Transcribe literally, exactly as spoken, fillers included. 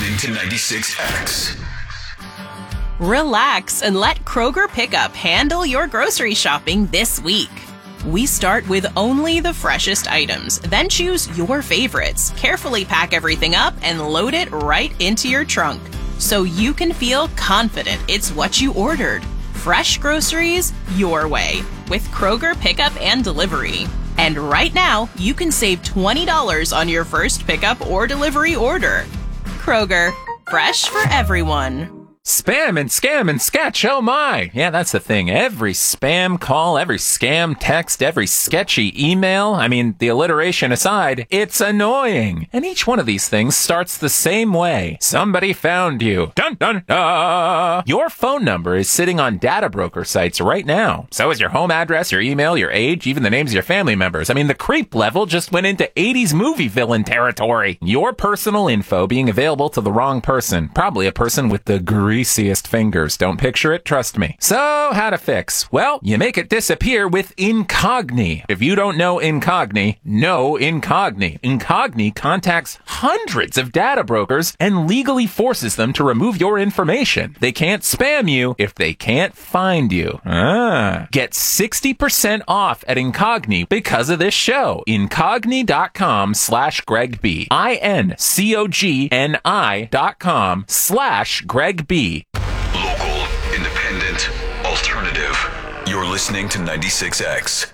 listening to ninety-six X. Relax and let Kroger Pickup handle your grocery shopping this week. We start with only the freshest items, then choose your favorites, carefully pack everything up, and load it right into your trunk, so you can feel confident it's what you ordered. Fresh groceries your way with Kroger Pickup and Delivery. And right now, you can save twenty dollars on your first pickup or delivery order. Kroger, fresh for everyone. Spam and scam and sketch, oh my. Yeah, that's the thing. Every spam call, every scam text, every sketchy email, I mean, the alliteration aside, it's annoying. And each one of these things starts the same way. Somebody found you. Dun dun dun. Your phone number is sitting on data broker sites right now. So is your home address, your email, your age, even the names of your family members. I mean, the creep level just went into eighties movie villain territory. Your personal info being available to the wrong person. Probably a person with the greasiest fingers. Don't picture it, trust me. So, how to fix? Well, you make it disappear with Incogni. If you don't know Incogni, know Incogni. Incogni contacts hundreds of data brokers and legally forces them to remove your information. They can't spam you if they can't find you. Ah. Get sixty percent off at Incogni because of this show. Incogni.com slash Greg B. I N C O G N I dot com slash Greg B. Local, independent, alternative. You're listening to ninety-six X.